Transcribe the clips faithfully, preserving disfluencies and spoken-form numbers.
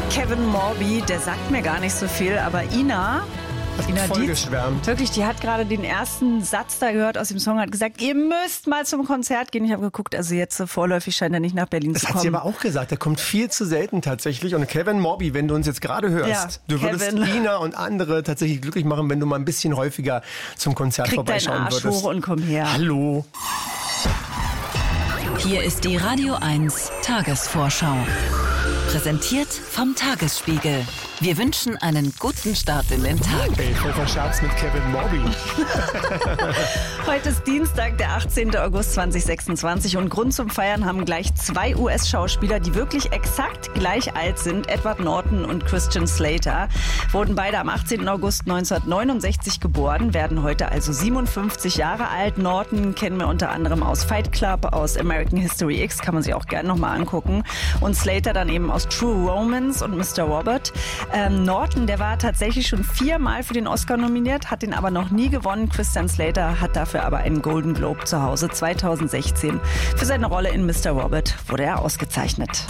Kevin Morby, der sagt mir gar nicht so viel, aber Ina... Ina voll Dietz, geschwärmt. Wirklich, die hat gerade den ersten Satz da gehört aus dem Song, hat gesagt, ihr müsst mal zum Konzert gehen. Ich habe geguckt, also jetzt vorläufig scheint er nicht nach Berlin das zu kommen. Das hat sie aber auch gesagt, der kommt viel zu selten tatsächlich. Und Kevin Morby, wenn du uns jetzt gerade hörst, ja, du würdest Kevin. Ina und andere tatsächlich glücklich machen, wenn du mal ein bisschen häufiger zum Konzert Krieg vorbeischauen deinen Arsch würdest. Hoch und komm her. Hallo. Hier ist die Radio eins Tagesvorschau. Präsentiert vom Tagesspiegel. Wir wünschen einen guten Start in den Tag. Ey, voll verscherzt mit Kevin Morby. Heute ist Dienstag, der achtzehnten August zweitausendsechsundzwanzig und Grund zum Feiern haben gleich zwei U S-Schauspieler, die wirklich exakt gleich alt sind. Edward Norton und Christian Slater wurden beide am achtzehnten August neunzehnhundertneunundsechzig geboren, werden heute also siebenundfünfzig Jahre alt. Norton kennen wir unter anderem aus Fight Club, aus American History X, kann man sich auch gerne nochmal angucken. Und Slater dann eben aus True Romance und Mister Robert. Ähm, Norton, der war tatsächlich schon viermal für den Oscar nominiert, hat den aber noch nie gewonnen. Christian Slater hat dafür aber einen Golden Globe zu Hause. zweitausendsechzehn für seine Rolle in Mister Robert wurde er ausgezeichnet.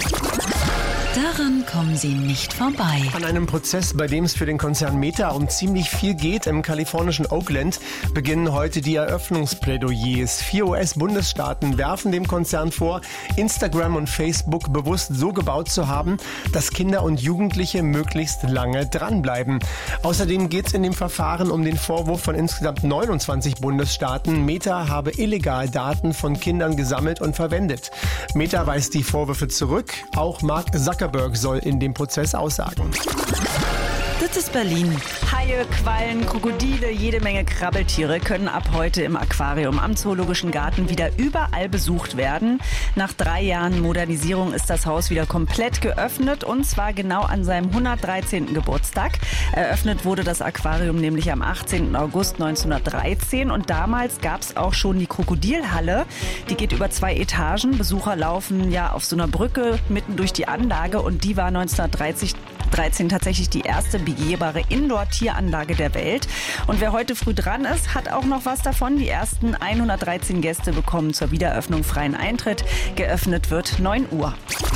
Daran kommen Sie nicht vorbei. An einem Prozess, bei dem es für den Konzern Meta um ziemlich viel geht, im kalifornischen Oakland, beginnen heute die Eröffnungsplädoyers. Vier U S-Bundesstaaten werfen dem Konzern vor, Instagram und Facebook bewusst so gebaut zu haben, dass Kinder und Jugendliche möglichst lange dranbleiben. Außerdem geht es in dem Verfahren um den Vorwurf von insgesamt neunundzwanzig Bundesstaaten, Meta habe illegal Daten von Kindern gesammelt und verwendet. Meta weist die Vorwürfe zurück. Auch Mark Zuckerberg soll in dem Prozess aussagen. Das ist Berlin. Haie, Quallen, Krokodile, jede Menge Krabbeltiere können ab heute im Aquarium am Zoologischen Garten wieder überall besucht werden. Nach drei Jahren Modernisierung ist das Haus wieder komplett geöffnet und zwar genau an seinem hundertdreizehnten Geburtstag. Eröffnet wurde das Aquarium nämlich am achtzehnten August neunzehnhundertdreizehn und damals gab es auch schon die Krokodilhalle. Die geht über zwei Etagen. Besucher laufen ja auf so einer Brücke mitten durch die Anlage und die war neunzehnhundertdreizehn tatsächlich die erste begehbare Indoor-Tieranlage der Welt. Und wer heute früh dran ist, hat auch noch was davon. Die ersten hundertdreizehn Gäste bekommen zur Wiedereröffnung freien Eintritt. Geöffnet wird neun Uhr.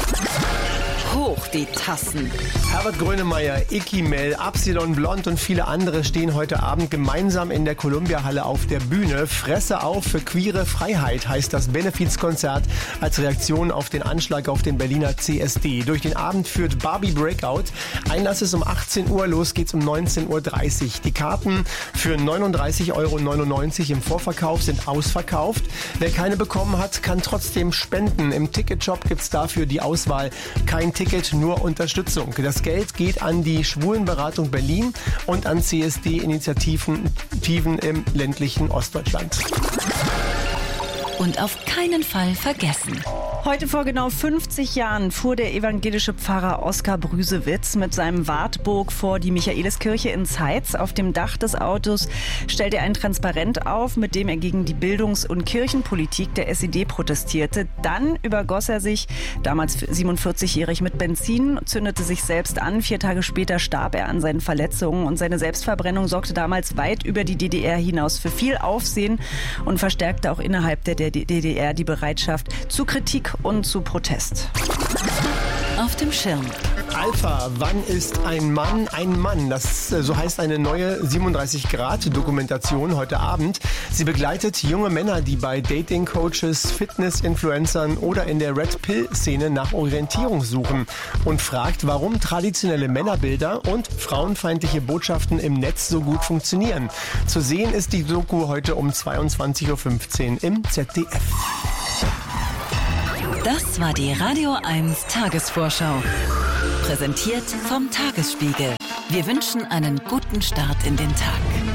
Hoch die Tassen. Herbert Grönemeyer, Icky Mel, Epsilon Blond und viele andere stehen heute Abend gemeinsam in der Columbia-Halle auf der Bühne. Fresse auf für queere Freiheit heißt das Benefizkonzert als Reaktion auf den Anschlag auf den Berliner C S D. Durch den Abend führt Barbie Breakout. Einlass ist um achtzehn Uhr, los geht's um neunzehn Uhr dreißig. Die Karten für neununddreißig Euro neunundneunzig im Vorverkauf sind ausverkauft. Wer keine bekommen hat, kann trotzdem spenden. Im Ticketshop gibt's dafür die Auswahl kein Ticket. Ticket, nur Unterstützung. Das Geld geht an die Schwulenberatung Berlin und an C S D-Initiativen im ländlichen Ostdeutschland. Und auf keinen Fall vergessen. Heute vor genau fünfzig Jahren fuhr der evangelische Pfarrer Oskar Brüsewitz mit seinem Wartburg vor die Michaeliskirche in Zeitz. Auf dem Dach des Autos stellte er ein Transparent auf, mit dem er gegen die Bildungs- und Kirchenpolitik der S E D protestierte. Dann übergoss er sich, damals siebenundvierzigjährig, mit Benzin, zündete sich selbst an. Vier Tage später starb er an seinen Verletzungen und seine Selbstverbrennung sorgte damals weit über die D D R hinaus für viel Aufsehen und verstärkte auch innerhalb der D D R die Bereitschaft zu Kritik und zu Protest. Auf dem Schirm. Alpha, wann ist ein Mann ein Mann? Das so heißt eine neue siebenunddreißig Grad Dokumentation heute Abend. Sie begleitet junge Männer, die bei Dating-Coaches, Fitness-Influencern oder in der Red-Pill-Szene nach Orientierung suchen und fragt, warum traditionelle Männerbilder und frauenfeindliche Botschaften im Netz so gut funktionieren. Zu sehen ist die Doku heute um zweiundzwanzig Uhr fünfzehn im Z D F. Das war die Radio eins Tagesvorschau. Präsentiert vom Tagesspiegel. Wir wünschen einen guten Start in den Tag.